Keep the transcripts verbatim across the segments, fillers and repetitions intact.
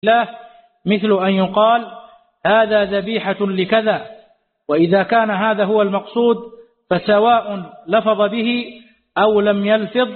الله مثل أن يقال هذا ذبيحة لكذا، وإذا كان هذا هو المقصود فسواء لفظ به أو لم يلفظ،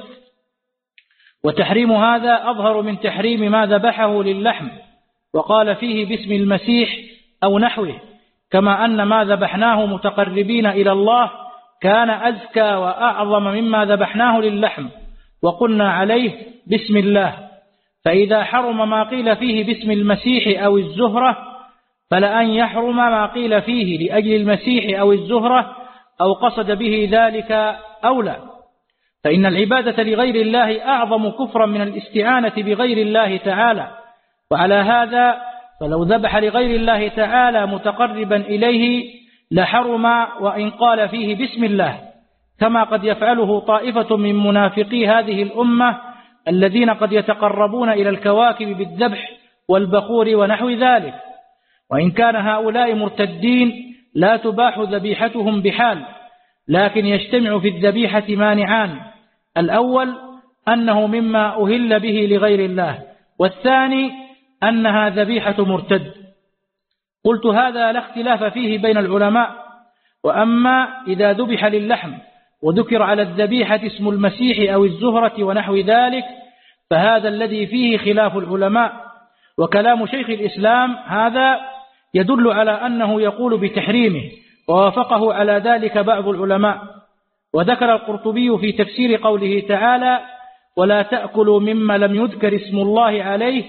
وتحريم هذا أظهر من تحريم ما ذبحه للحم وقال فيه باسم المسيح أو نحوه، كما أن ما ذبحناه متقربين إلى الله كان أزكى وأعظم مما ذبحناه للحم وقلنا عليه بسم الله. فإذا حرم ما قيل فيه باسم المسيح أو الزهرة فلأن يحرم ما قيل فيه لأجل المسيح أو الزهرة أو قصد به ذلك أولى، فإن العبادة لغير الله أعظم كفرا من الاستعانة بغير الله تعالى. وعلى هذا فلو ذبح لغير الله تعالى متقربا إليه لحرم وإن قال فيه بسم الله، كما قد يفعله طائفة من منافقي هذه الأمة الذين قد يتقربون إلى الكواكب بالذبح والبخور ونحو ذلك. وإن كان هؤلاء مرتدين لا تباح ذبيحتهم بحال، لكن يجتمع في الذبيحة مانعان: الأول أنه مما أهل به لغير الله، والثاني أنها ذبيحة مرتد. قلت هذا لا اختلاف فيه بين العلماء. وأما إذا ذبح للحم وذكر على الذبيحة اسم المسيح أو الزهرة ونحو ذلك فهذا الذي فيه خلاف العلماء، وكلام شيخ الإسلام هذا يدل على أنه يقول بتحريمه، ووافقه على ذلك بعض العلماء. وذكر القرطبي في تفسير قوله تعالى ولا تأكلوا مما لم يذكر اسم الله عليه،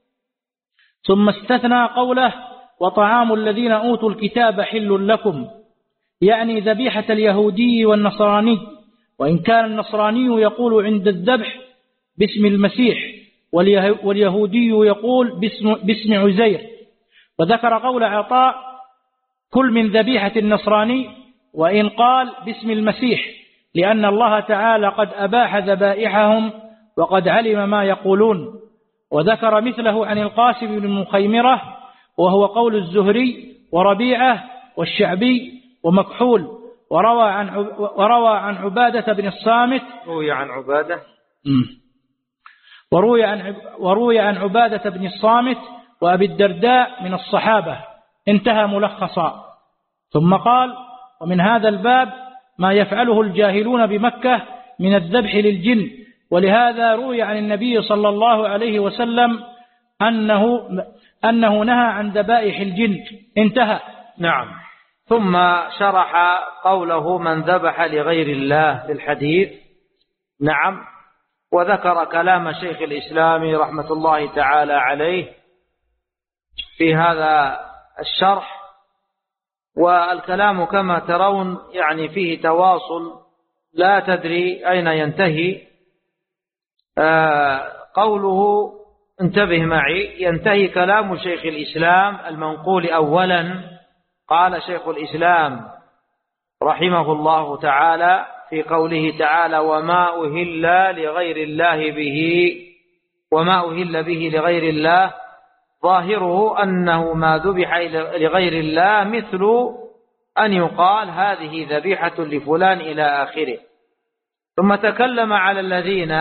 ثم استثنى قوله وطعام الذين أوتوا الكتاب حل لكم، يعني ذبيحة اليهودي والنصراني، وإن كان النصراني يقول عند الذبح باسم المسيح واليهودي يقول باسم, باسم عزير. وذكر قول عطاء كل من ذبيحة النصراني وإن قال باسم المسيح، لأن الله تعالى قد أباح ذبائحهم وقد علم ما يقولون. وذكر مثله عن القاسم بن مخيمرة وهو قول الزهري وربيعة والشعبي ومكحول. وروى عن وروى عن عبادة بن الصامت روي عن عبادة وروي عن وروي عن عبادة بن الصامت وأبي الدرداء من الصحابة. انتهى ملخصا. ثم قال ومن هذا الباب ما يفعله الجاهلون بمكة من الذبح للجن، ولهذا روي عن النبي صلى الله عليه وسلم أنه أنه نهى عن ذبائح الجن. انتهى. نعم. ثم شرح قوله من ذبح لغير الله في الحديث. نعم. وذكر كلام شيخ الإسلام رحمة الله تعالى عليه في هذا الشرح، والكلام كما ترون يعني فيه تواصل لا تدري أين ينتهي. آه قوله انتبه معي، ينتهي كلام شيخ الإسلام المنقول أولا. قال شيخ الإسلام رحمه الله تعالى في قوله تعالى وما أهل لغير الله به وما أهل به لغير الله، ظاهره أنه ما ذبح لغير الله مثل أن يقال هذه ذبيحة لفلان إلى آخره. ثم تكلم على الذين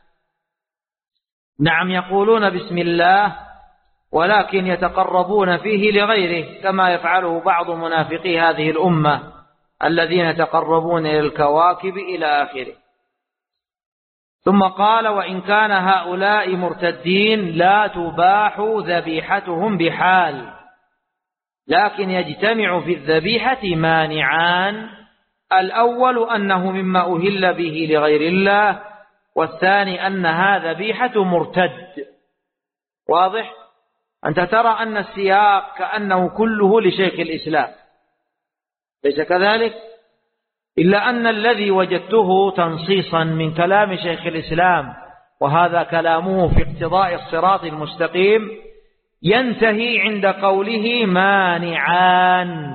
نعم يقولون بسم الله ولكن يتقربون فيه لغيره، كما يفعله بعض منافقي هذه الأمة الذين يتقربون إلى الكواكب إلى آخره. ثم قال وإن كان هؤلاء مرتدين لا تباح ذبيحتهم بحال، لكن يجتمع في الذبيحة مانعان: الأول أنه مما أهل به لغير الله، والثاني أنها ذبيحة مرتد. واضح؟ أنت ترى أن السياق كأنه كله لشيخ الإسلام، ليس كذلك؟ إلا أن الذي وجدته تنصيصا من كلام شيخ الإسلام، وهذا كلامه في اقتضاء الصراط المستقيم، ينتهي عند قوله مانعان،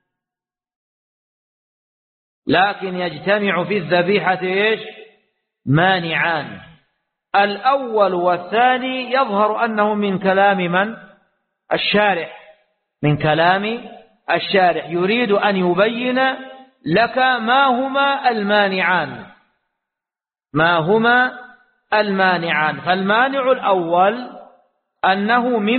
لكن يجتمع في الذبيحة إيش؟ مانعان. الأول والثاني يظهر أنه من كلام من؟ الشارح، من كلام الشارح، يريد أن يبين لك ما هما المانعان، ما هما المانعان. فالمانع الأول أنه من